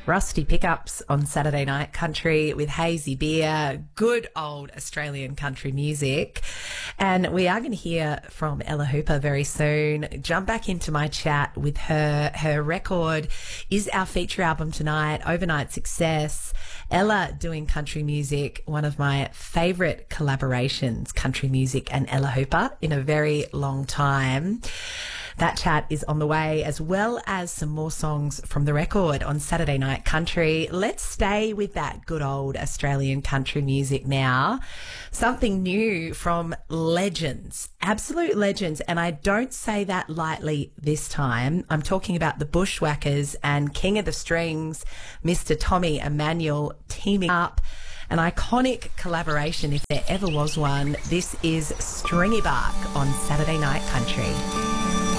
Rusty Pickups on Saturday Night Country with Hazy Beer, good old Australian country music. And we are going to hear from Ella Hooper very soon. Jump back into my chat with her. Her record is our feature album tonight, Overnight Success. Ella doing country music, one of my favourite collaborations, country music and Ella Hooper, in a very long time. That chat is on the way, as well as some more songs from the record on Saturday Night Country. Let's stay with that good old Australian country music now. Something new from legends, absolute legends, and I don't say that lightly this time. I'm talking about the Bushwhackers and King of the Strings, Mr. Tommy Emmanuel, teaming up. An iconic collaboration, if there ever was one. This is Stringy Bark on Saturday Night Country.